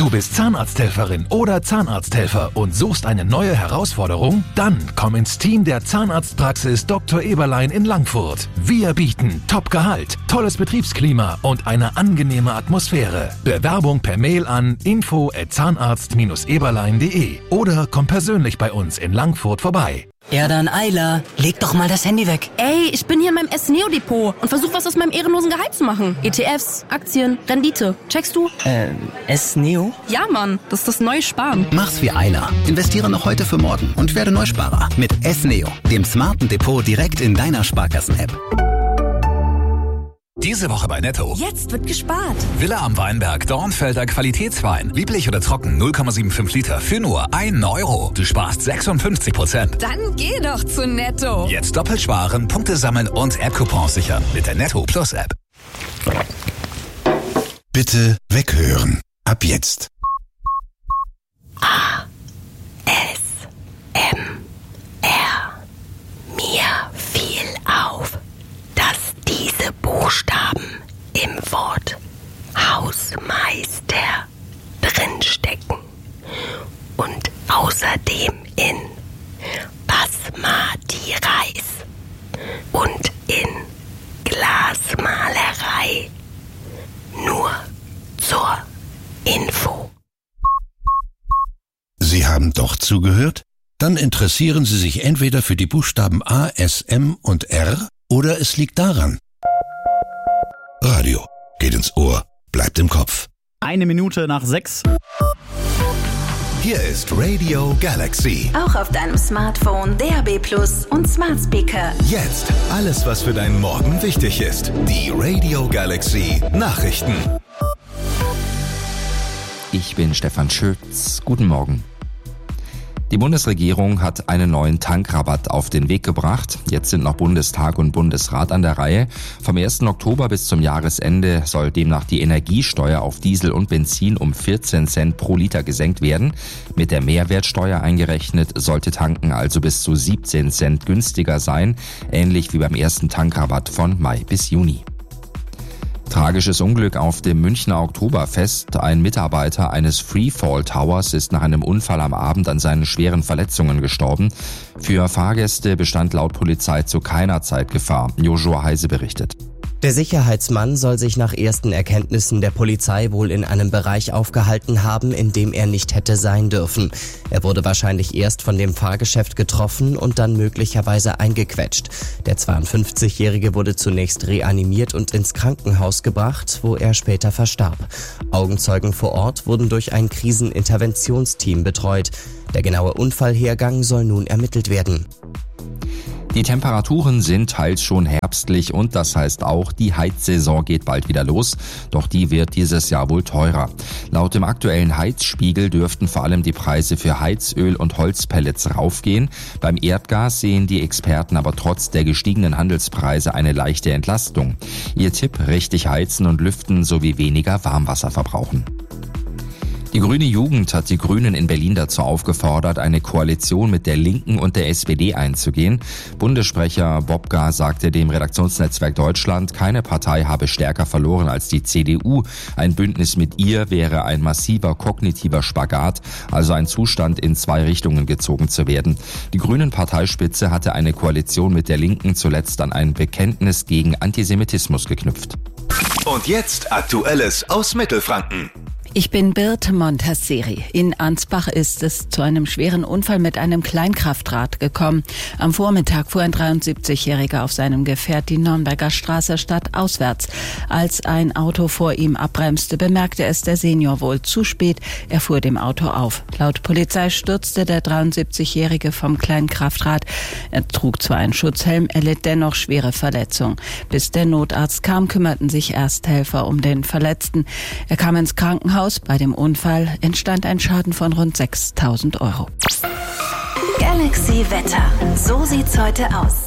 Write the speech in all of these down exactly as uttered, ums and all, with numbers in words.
Du bist Zahnarzthelferin oder Zahnarzthelfer und suchst eine neue Herausforderung? Dann komm ins Team der Zahnarztpraxis Doktor Eberlein in Langfurt. Wir bieten Top-Gehalt, tolles Betriebsklima und eine angenehme Atmosphäre. Bewerbung per Mail an info at zahnarzt eberlein punkt de oder komm persönlich bei uns in Langfurt vorbei. Ja dann, Ayla, leg doch mal das Handy weg. Ey, ich bin hier in meinem S-Neo-Depot und versuch was aus meinem ehrenlosen Gehalt zu machen. E T Fs, Aktien, Rendite. Checkst du? Äh, S-Neo? Ja, Mann, das ist das neue Sparen. Mach's wie Ayla. Investiere noch heute für morgen und werde Neusparer mit S-Neo, dem smarten Depot direkt in deiner Sparkassen-App. Diese Woche bei Netto. Jetzt wird gespart. Villa am Weinberg, Dornfelder Qualitätswein. Lieblich oder trocken, null Komma fünfundsiebzig Liter für nur ein Euro. Du sparst sechsundfünfzig Prozent. Dann geh doch zu Netto. Jetzt doppelt sparen, Punkte sammeln und App-Coupons sichern mit der Netto Plus App. Bitte weghören. Ab jetzt. A. S. M. R. Mir fiel auf, dass diese Buchstaben im Wort Hausmeister drinstecken und außerdem in Basmati Reis und in Glasmalerei. Nur zur Info. Sie haben doch zugehört? Dann interessieren Sie sich entweder für die Buchstaben A, S, M und R oder es liegt daran. Radio geht ins Ohr, bleibt im Kopf. Eine Minute nach sechs. Hier ist Radio Galaxy. Auch auf deinem Smartphone, D A B Plus und Smart Speaker. Jetzt alles, was für deinen Morgen wichtig ist. Die Radio Galaxy Nachrichten. Ich bin Stefan Schütz. Guten Morgen. Die Bundesregierung hat einen neuen Tankrabatt auf den Weg gebracht. Jetzt sind noch Bundestag und Bundesrat an der Reihe. Vom ersten Oktober bis zum Jahresende soll demnach die Energiesteuer auf Diesel und Benzin um vierzehn Cent pro Liter gesenkt werden. Mit der Mehrwertsteuer eingerechnet sollte Tanken also bis zu siebzehn Cent günstiger sein, ähnlich wie beim ersten Tankrabatt von Mai bis Juni. Tragisches Unglück auf dem Münchner Oktoberfest. Ein Mitarbeiter eines Freefall Towers ist nach einem Unfall am Abend an seinen schweren Verletzungen gestorben. Für Fahrgäste bestand laut Polizei zu keiner Zeit Gefahr. Joshua Heise berichtet. Der Sicherheitsmann soll sich nach ersten Erkenntnissen der Polizei wohl in einem Bereich aufgehalten haben, in dem er nicht hätte sein dürfen. Er wurde wahrscheinlich erst von dem Fahrgeschäft getroffen und dann möglicherweise eingequetscht. Der zweiundfünfzigjährige wurde zunächst reanimiert und ins Krankenhaus gebracht, wo er später verstarb. Augenzeugen vor Ort wurden durch ein Kriseninterventionsteam betreut. Der genaue Unfallhergang soll nun ermittelt werden. Die Temperaturen sind teils schon herbstlich und das heißt auch, die Heizsaison geht bald wieder los, doch die wird dieses Jahr wohl teurer. Laut dem aktuellen Heizspiegel dürften vor allem die Preise für Heizöl und Holzpellets raufgehen. Beim Erdgas sehen die Experten aber trotz der gestiegenen Handelspreise eine leichte Entlastung. Ihr Tipp: richtig heizen und lüften sowie weniger Warmwasser verbrauchen. Die grüne Jugend hat die Grünen in Berlin dazu aufgefordert, eine Koalition mit der Linken und der S P D einzugehen. Bundessprecher Bobka sagte dem Redaktionsnetzwerk Deutschland, keine Partei habe stärker verloren als die C D U. Ein Bündnis mit ihr wäre ein massiver kognitiver Spagat, also ein Zustand, in zwei Richtungen gezogen zu werden. Die Grünen-Parteispitze hatte eine Koalition mit der Linken zuletzt an ein Bekenntnis gegen Antisemitismus geknüpft. Und jetzt Aktuelles aus Mittelfranken. Ich bin Birte Montasseri. In Ansbach ist es zu einem schweren Unfall mit einem Kleinkraftrad gekommen. Am Vormittag fuhr ein dreiundsiebzigjähriger auf seinem Gefährt die Nürnberger Straße stadtauswärts. Als ein Auto vor ihm abbremste, bemerkte es der Senior wohl zu spät. Er fuhr dem Auto auf. Laut Polizei stürzte der dreiundsiebzigjährige vom Kleinkraftrad. Er trug zwar einen Schutzhelm, er litt dennoch schwere Verletzungen. Bis der Notarzt kam, kümmerten sich Ersthelfer um den Verletzten. Er kam ins Krankenhaus. Bei dem Unfall entstand ein Schaden von rund sechstausend Euro. Galaxy Wetter. So sieht's heute aus.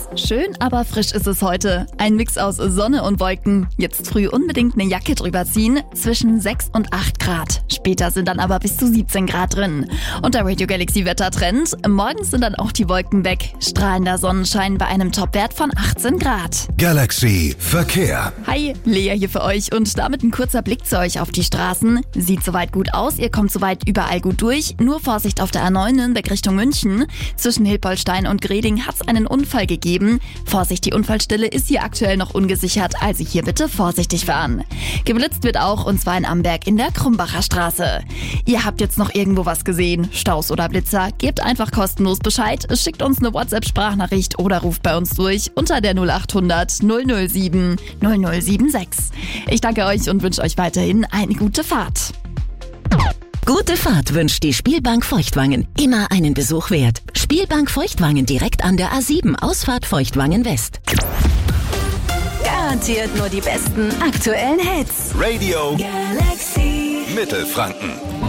Schön, aber frisch ist es heute. Ein Mix aus Sonne und Wolken. Jetzt früh unbedingt eine Jacke drüber ziehen. Zwischen sechs und acht Grad. Später sind dann aber bis zu siebzehn Grad drin. Und der Radio Galaxy Wettertrend. Morgens sind dann auch die Wolken weg. Strahlender Sonnenschein bei einem Topwert von achtzehn Grad. Galaxy Verkehr. Hi, Lea hier für euch und damit ein kurzer Blick zu euch auf die Straßen. Sieht soweit gut aus, ihr kommt soweit überall gut durch. Nur Vorsicht auf der A neun Nürnberg Richtung München. Zwischen Hilpoltstein und Greding hat es einen Unfall gegeben. Vorsicht, die Unfallstelle ist hier aktuell noch ungesichert, also hier bitte vorsichtig fahren. Geblitzt wird auch, und zwar in Amberg in der Krumbacher Straße. Ihr habt jetzt noch irgendwo was gesehen, Staus oder Blitzer, gebt einfach kostenlos Bescheid, schickt uns eine WhatsApp-Sprachnachricht oder ruft bei uns durch unter der null acht hundert null null sieben null null sieben sechs. Ich danke euch und wünsche euch weiterhin eine gute Fahrt. Gute Fahrt wünscht die Spielbank Feuchtwangen. Immer einen Besuch wert. Spielbank Feuchtwangen direkt an der A sieben, Ausfahrt Feuchtwangen West. Garantiert nur die besten aktuellen Hits. Radio Galaxy Mittelfranken.